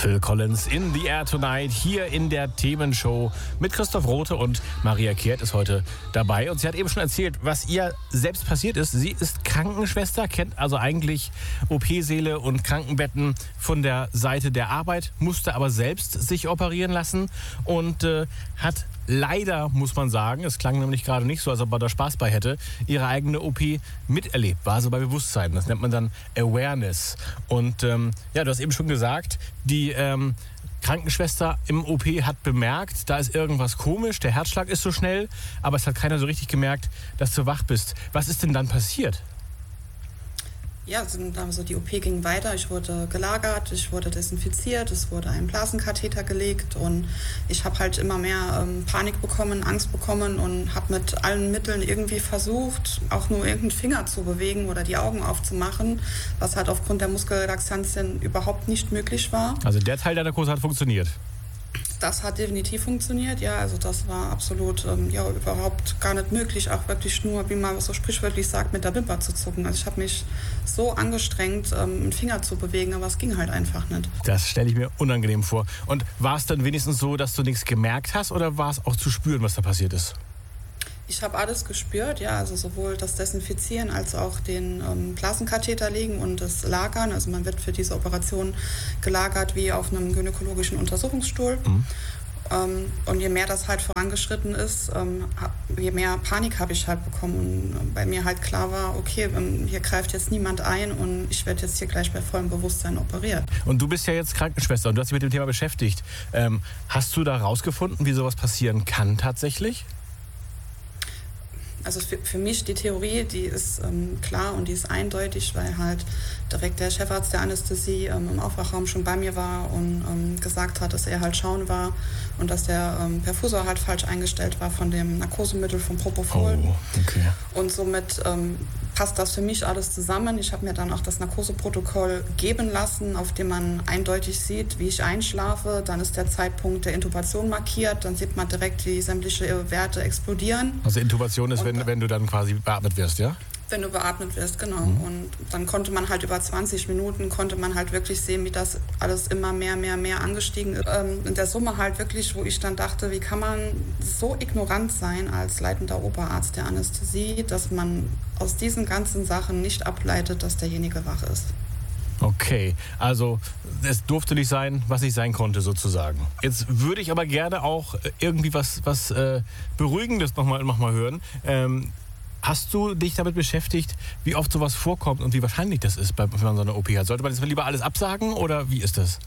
Phil Collins in the Air Tonight hier in der Themenshow mit Christoph Rothe und Maria Kehrt ist heute dabei. Und sie hat eben schon erzählt, was ihr selbst passiert ist. Sie ist Krankenschwester, kennt also eigentlich OP-Säle und Krankenbetten von der Seite der Arbeit, musste aber selbst sich operieren lassen und hat leider, muss man sagen, es klang nämlich gerade nicht so, als ob man da Spaß bei hätte, ihre eigene OP miterlebt, war so bei Bewusstsein. Das nennt man dann Awareness. Und du hast eben schon gesagt, die Krankenschwester im OP hat bemerkt, da ist irgendwas komisch, der Herzschlag ist so schnell, aber es hat keiner so richtig gemerkt, dass du wach bist. Was ist denn dann passiert? Ja, also die OP ging weiter, ich wurde gelagert, ich wurde desinfiziert, es wurde ein Blasenkatheter gelegt und ich habe halt immer mehr Panik bekommen, Angst bekommen und habe mit allen Mitteln irgendwie versucht, auch nur irgendeinen Finger zu bewegen oder die Augen aufzumachen, was halt aufgrund der Muskelrelaxantien überhaupt nicht möglich war. Also der Teil der Narkose hat funktioniert? Das hat definitiv funktioniert, ja, also das war absolut überhaupt gar nicht möglich, auch wirklich nur, wie man so sprichwörtlich sagt, mit der Wimper zu zucken. Also ich habe mich so angestrengt, einen Finger zu bewegen, aber es ging halt einfach nicht. Das stelle ich mir unangenehm vor. Und war es dann wenigstens so, dass du nichts gemerkt hast oder war es auch zu spüren, was da passiert ist? Ich habe alles gespürt, ja, also sowohl das Desinfizieren als auch den Blasenkatheter legen und das Lagern. Also man wird für diese Operation gelagert wie auf einem gynäkologischen Untersuchungsstuhl. Und je mehr das halt vorangeschritten ist, je mehr Panik habe ich halt bekommen. Und bei mir halt klar war, okay, hier greift jetzt niemand ein und ich werde jetzt hier gleich bei vollem Bewusstsein operiert. Und du bist ja jetzt Krankenschwester und du hast dich mit dem Thema beschäftigt. Hast du da rausgefunden, wie sowas passieren kann tatsächlich? Also für mich die Theorie, die ist klar und die ist eindeutig, weil halt direkt der Chefarzt der Anästhesie im Aufwachraum schon bei mir war und gesagt hat, dass er halt schauen war und dass der Perfusor halt falsch eingestellt war von dem Narkosemittel von Propofol. Oh, okay. Und somit passt das für mich alles zusammen. Ich habe mir dann auch das Narkoseprotokoll geben lassen, auf dem man eindeutig sieht, wie ich einschlafe. Dann ist der Zeitpunkt der Intubation markiert. Dann sieht man direkt, wie sämtliche Werte explodieren. Also Intubation ist, wenn du dann quasi beatmet wirst, ja? Wenn du beatmet wirst, genau. Und dann konnte man halt über 20 Minuten, konnte man halt wirklich sehen, wie das alles immer mehr angestiegen ist. In der Summe halt wirklich, wo ich dann dachte, wie kann man so ignorant sein als leitender Oberarzt der Anästhesie, dass man aus diesen ganzen Sachen nicht ableitet, dass derjenige wach ist. Okay, also es durfte nicht sein, was nicht sein konnte sozusagen. Jetzt würde ich aber gerne auch irgendwie was Beruhigendes noch mal hören. Hast du dich damit beschäftigt, wie oft sowas vorkommt und wie wahrscheinlich das ist, wenn man so eine OP hat? Sollte man jetzt lieber alles absagen oder wie ist das?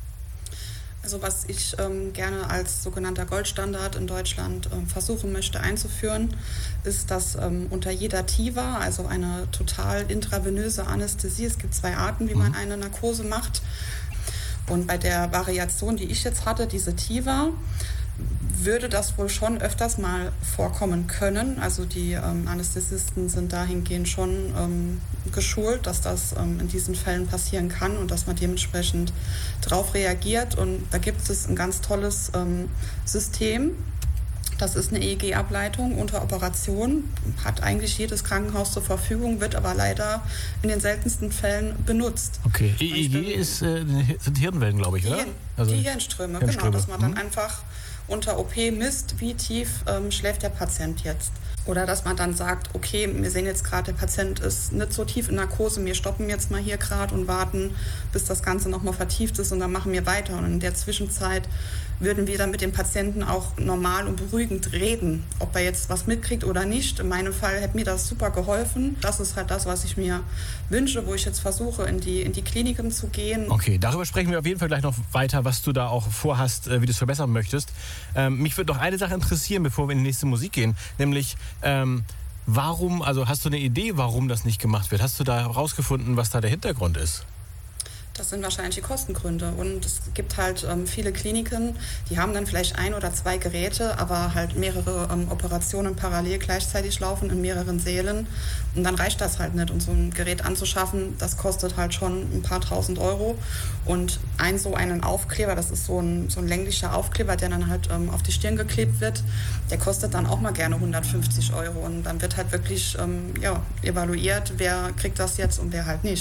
Also was ich gerne als sogenannter Goldstandard in Deutschland versuchen möchte einzuführen, ist, dass unter jeder TIVA, also eine total intravenöse Anästhesie, es gibt 2 Arten, wie man eine Narkose macht. Und bei der Variation, die ich jetzt hatte, diese TIVA, würde das wohl schon öfters mal vorkommen können. Also die Anästhesisten sind dahingehend schon geschult, dass das in diesen Fällen passieren kann und dass man dementsprechend darauf reagiert. Und da gibt es ein ganz tolles System. Das ist eine EEG-Ableitung unter Operation, hat eigentlich jedes Krankenhaus zur Verfügung, wird aber leider in den seltensten Fällen benutzt. Okay, EEG sind Hirnwellen, glaube ich, oder? Die Hirnströme, genau, dass man dann einfach unter OP misst, wie tief schläft der Patient jetzt. Oder dass man dann sagt, okay, wir sehen jetzt gerade, der Patient ist nicht so tief in Narkose, wir stoppen jetzt mal hier gerade und warten, bis das Ganze nochmal vertieft ist und dann machen wir weiter. Und in der Zwischenzeit würden wir dann mit dem Patienten auch normal und beruhigend reden, ob er jetzt was mitkriegt oder nicht. In meinem Fall hätte mir das super geholfen. Das ist halt das, was ich mir wünsche, wo ich jetzt versuche, in die Kliniken zu gehen. Okay, darüber sprechen wir auf jeden Fall gleich noch weiter, was du da auch vorhast, wie du es verbessern möchtest. Mich würde noch eine Sache interessieren, bevor wir in die nächste Musik gehen, nämlich warum, also hast du eine Idee, warum das nicht gemacht wird? Hast du da herausgefunden, was da der Hintergrund ist? Das sind wahrscheinlich die Kostengründe. Und es gibt halt viele Kliniken, die haben dann vielleicht 1 oder 2 Geräte, aber halt mehrere Operationen parallel gleichzeitig laufen in mehreren Sälen. Und dann reicht das halt nicht. Und so ein Gerät anzuschaffen, das kostet halt schon ein paar tausend Euro. Und so einen Aufkleber, das ist so ein länglicher Aufkleber, der dann halt auf die Stirn geklebt wird, der kostet dann auch mal gerne 150 Euro. Und dann wird halt wirklich evaluiert, wer kriegt das jetzt und wer halt nicht.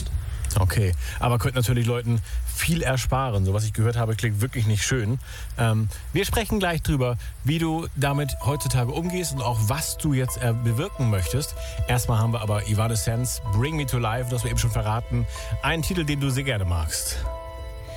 Okay, aber könnte natürlich Leuten viel ersparen. So was ich gehört habe, klingt wirklich nicht schön. Wir sprechen gleich drüber, wie du damit heutzutage umgehst und auch was du jetzt bewirken möchtest. Erstmal haben wir aber Evanescence, Bring Me to Life, das wir eben schon verraten. Einen Titel, den du sehr gerne magst.